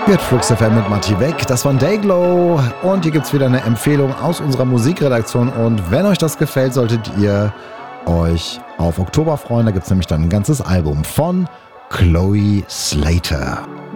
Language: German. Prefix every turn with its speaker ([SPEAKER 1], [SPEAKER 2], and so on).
[SPEAKER 1] Wird Flux FM mit Matti weg. Das war Dayglow. Und hier gibt es wieder eine Empfehlung aus unserer Musikredaktion. Und wenn euch das gefällt, solltet ihr euch auf Oktober freuen. Da gibt es nämlich dann ein ganzes Album von Chloe Slater.